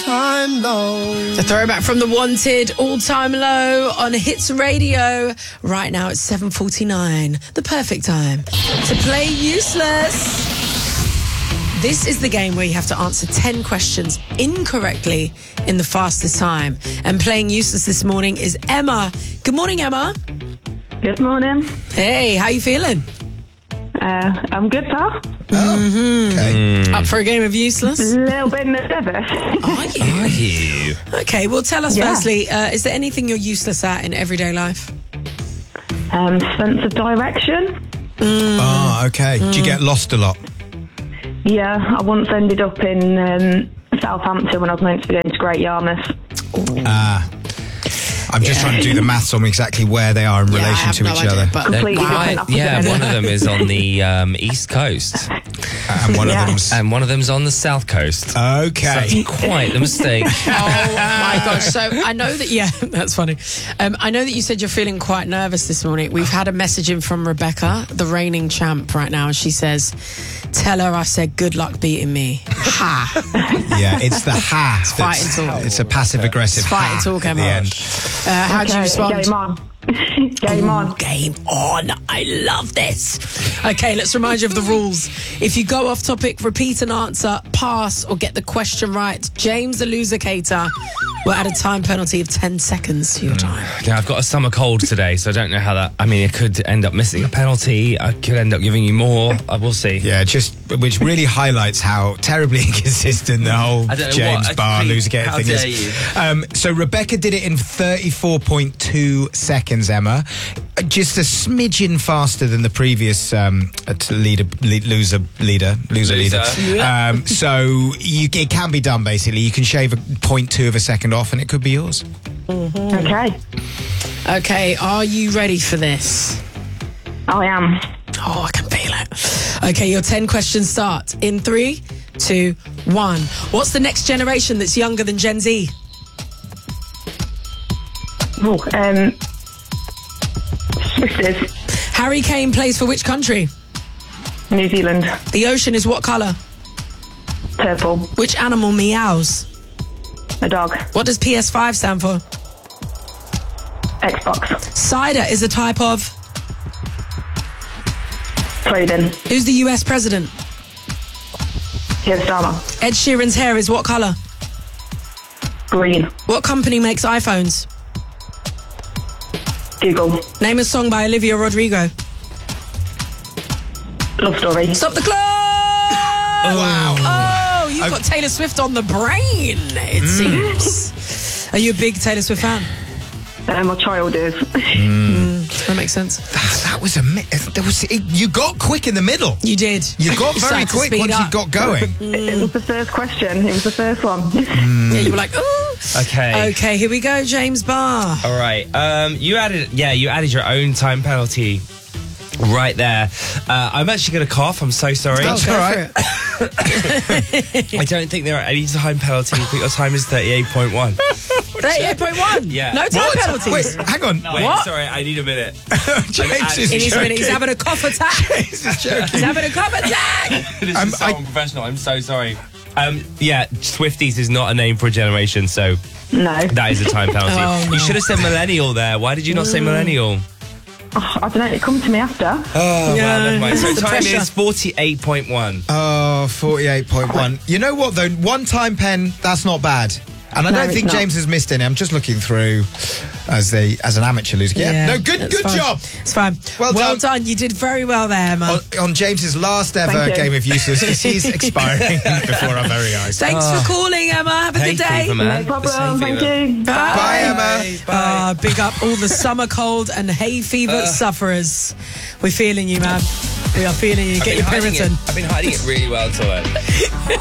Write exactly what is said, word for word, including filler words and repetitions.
all-time low. A throwback from The Wanted, All-Time Low on Hits Radio. Right now it's seven forty-nine, the perfect time to play Useless. This is the game where you have to answer ten questions incorrectly in the fastest time. And playing Useless this morning is Emma. Good morning, Emma. Good morning. Hey, how you feeling? Uh, I'm good, pal. Mm-hmm. Okay. Up for a game of Useless? A little bit nervous. Are you? Are you? Okay, well, tell us Yeah. firstly, uh, is there anything you're useless at in everyday life? Um, sense of direction. Oh, okay. Do you get lost a lot? Yeah, I once ended up in um, Southampton when I was meant to be going to Great Yarmouth. Ah. I'm just Yeah. trying to do the maths on exactly where they are in Yeah, I relation have to no each idea, other. but- Completely Wow. different opposite Yeah, ends. one of them is on the um, East Coast, And one Yeah. of them's... and one of them's on the South Coast. Okay. That's quite the mistake. Oh my gosh! So I know that. Yeah, that's funny. Um, I know that you said you're feeling quite nervous this morning. We've had a message in from Rebecca, the reigning champ, right now, and she says, "Tell her I said good luck beating me." Ha! Yeah, it's the ha. It's fighting talk. It's a passive-aggressive It's fighting ha talk, at the Emma. end. Uh, how do you Okay, respond? Game on. Game on. Game on. I love this. Okay, let's remind you of the rules. If you go off topic, repeat an answer, pass, or get the question right, James the Losercator will add a time penalty of ten seconds to your time. Yeah, I've got a summer cold today, so I don't know how that. I mean, it could end up missing a penalty. I could end up giving you more. I will see. Yeah, just which really highlights how terribly inconsistent the whole I don't know James what- Barr please, loser how thing dare is. you. Um, so Rebecca did it in thirty-four point two seconds, Emma. Just a smidgen faster than the previous um, uh, t- leader, lead, loser, leader, loser, Loser. leader. Um, so you, it can be done, basically. You can shave a point two of a second off and it could be yours. Okay. Okay, are you ready for this? I am. Oh, I can feel it. Okay, your ten questions start in three, two, one. What's the next generation that's younger than Gen Z? Oh, um, Swifters. Harry Kane plays for which country? New Zealand. The ocean is what colour? Purple. Which animal meows? A dog. What does P S five stand for? Xbox. Cider is a type of... Clothing. Who's the U S president? Keir Starmer. Ed Sheeran's hair is what colour? Green. What company makes iPhones? Google. Name a song by Olivia Rodrigo. Love Story. Stop the clock! Wow. Oh, you've got Taylor Swift on the brain, it seems. Are you a big Taylor Swift fan? Uh, my child is. That makes sense. That, that was a... mi- There was, it, you got quick in the middle. You did. You got You very started to quick speed once up. you got going. It was the first question. It was the first one. Yeah, you were like, ooh. Okay. Okay, here we go, James Barr. All right. Um, you added, yeah, you added your own time penalty right there. Uh, I'm actually going to cough. I'm so sorry. That's Go all for right. it. I don't think there are any time penalties, but your time is thirty-eight point one. thirty-eight point one. Yeah. No time What? penalties. Wait, hang on. Wait, What? sorry, I need a minute. James is In his minute, he's joking. having a cough attack. James is joking. He's having a cough attack. This Um, is so I- unprofessional. I'm so sorry. Um, yeah, Swifties is not a name for a generation, so No. that is a time penalty. Oh, no. You should have said millennial there. Why did you not say millennial? Oh, I don't know. It come to me after. Oh, Yeah, well, never mind. So the time pressure. is forty-eight point one. Oh, forty-eight point one. You know what, though? One time pen, that's not bad. And I No, don't it's think not. James has missed any. I'm just looking through as the as an amateur loser. Yeah. No, good that's good fine. job. It's fine. Well Well, done. done. You did very well there, Emma. On, on James's last ever Thank you. game of Useless, because he's expiring before our very eyes. Thanks for calling, Emma. Have a Hay good day. fever, man. No It's hay problem. Thank fever. you. Bye. Bye, Emma. Ah, big up all the summer cold and hay fever sufferers. We're feeling you, man. We are feeling you. Get your I've been hiding Piriton. it- I've been hiding it really well, Toy.